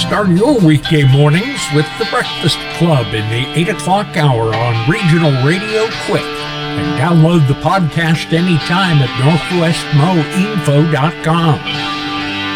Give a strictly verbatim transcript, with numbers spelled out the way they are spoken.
Start your weekday mornings with The Breakfast Club in the eight o'clock hour on Regional Radio Quick. And download the podcast anytime at northwest mo info dot com.